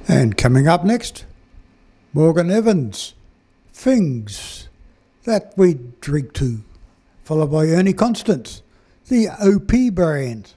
And coming up next, Morgan Evans, Things That We Drink To, followed by Ernie Constance, the OP brand.